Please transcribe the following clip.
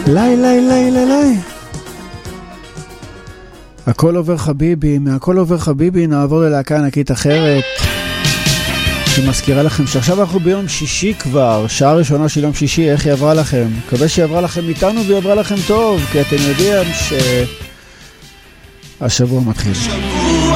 לי. הכל עובר חביבי, מהכל עובר חביבי נעבור ללהקה ענקית אחרת שמזכירה לכם שעכשיו אנחנו ביום שישי כבר, שעה ראשונה של יום שישי. איך היא עברה לכם? מקווה שהיא עברה לכם איתנו והיא עברה לכם טוב, כי אתם יודעים שהשבוע מתחיל. שבוע